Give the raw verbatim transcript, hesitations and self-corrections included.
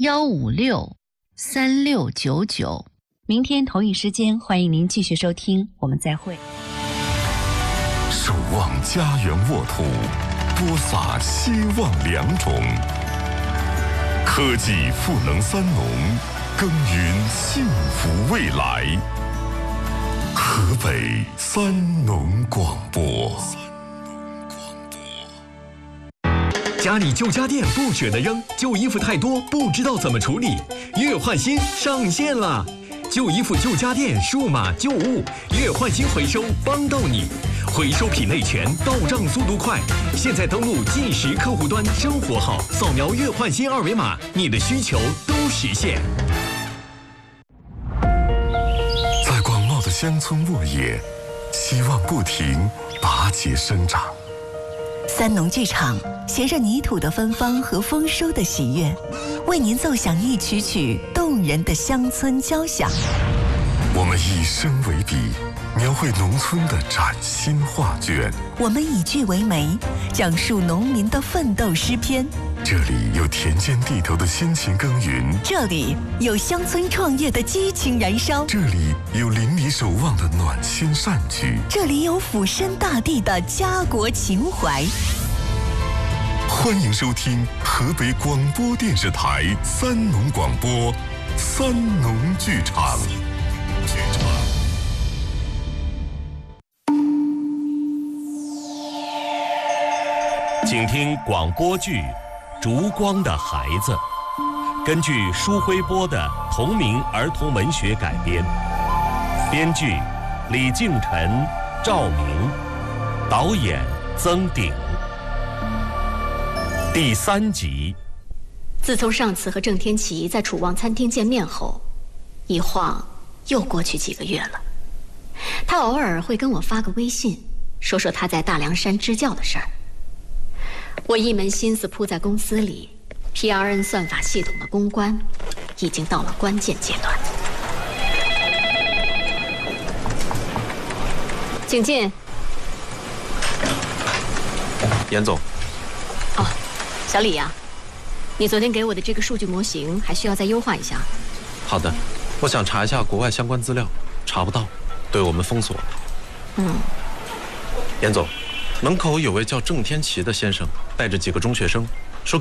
幺五六三六九九。 明天同一时间，欢迎您继续收听，我们再会。 守望家园沃土，播撒希望良种。科技赋能三农，耕耘幸福未来。河北三农广播。 家里旧家电不舍得扔，旧衣服太多不知道怎么处理，月换新上线了！旧衣服、旧家电、数码旧物，月换新回收帮到你，回收品类全，到账速度快。现在登录计时客户端生活号，扫描月换新二维码，你的需求都实现。 在广袤的乡村沃野，希望不停拔节生长。 三农剧场携着泥土的芬芳和丰收的喜悦，为您奏响一曲曲动人的乡村交响。 我们以声为笔，描绘农村的崭新画卷。 我们以句为媒，讲述农民的奋斗诗篇。 这里有田间地头的辛勤耕耘， 这里有乡村创业的激情燃烧， 这里有邻里守望的暖心善举， 这里有俯身大地的家国情怀。 欢迎收听河北广播电视台三农广播三农剧场。剧场。 请听广播剧《烛光的孩子》，根据舒辉波的同名儿童文学改编，编剧李敬晨、赵明，导演曾鼎。第三集。 自从上次和郑天琪在楚望餐厅见面后，一晃又过去几个月了。他偶尔会跟我发个微信，说说他在大凉山支教的事儿。我一门心思扑在公司里 ，P R N 算法系统的攻关已经到了关键阶段。请进。 严总。 哦，小李呀、啊，你昨天给我的这个数据模型还需要再优化一下。 好的，我想查一下国外相关资料，查不到，对我们封锁。 嗯。 严总。门口有位叫郑天琪的先生，带着几个中学生，